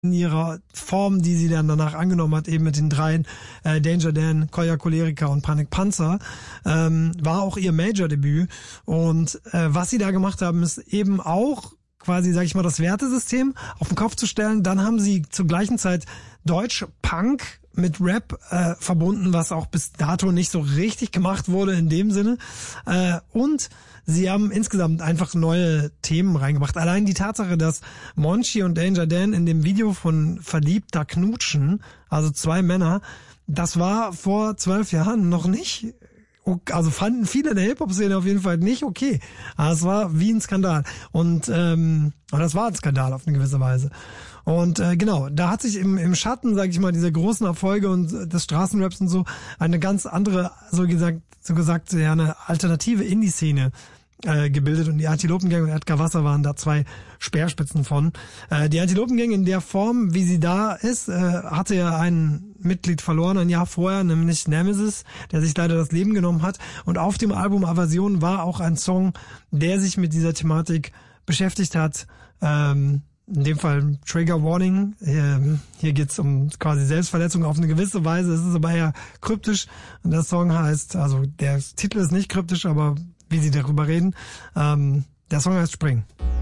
in ihrer Form, die sie dann danach angenommen hat, eben mit den dreien, Danger Dan, Koya Cholerica und Panik Panzer, war auch ihr Major-Debüt. Und was sie da gemacht haben, ist eben auch quasi, sag ich mal, das Wertesystem auf den Kopf zu stellen. Dann haben sie zur gleichen Zeit Deutsch-Punk mit Rap verbunden, was auch bis dato nicht so richtig gemacht wurde in dem Sinne. Und sie haben insgesamt einfach neue Themen reingebracht. Allein die Tatsache, dass Monchi und Danger Dan in dem Video von Verliebter knutschen, also zwei Männer, das war vor 12 Jahren noch nicht, also fanden viele in der Hip-Hop-Szene auf jeden Fall nicht okay. Aber es war wie ein Skandal. Und das war ein Skandal auf eine gewisse Weise. Und genau, da hat sich im Schatten, sage ich mal, dieser großen Erfolge und des Straßenraps und so eine ganz andere, so gesagt, ja, eine alternative Indie-Szene gebildet. Und die Antilopengang und Edgar Wasser waren da zwei Speerspitzen von. Die Antilopengang in der Form, wie sie da ist, hatte ja ein Mitglied verloren ein Jahr vorher, nämlich Nemesis, der sich leider das Leben genommen hat. Und auf dem Album Aversion war auch ein Song, der sich mit dieser Thematik beschäftigt hat. In dem Fall Trigger Warning. Hier geht's um quasi Selbstverletzung auf eine gewisse Weise. Es ist aber eher kryptisch. Und der Song heißt, also der Titel ist nicht kryptisch, aber wie sie darüber reden, der Song heißt Spring.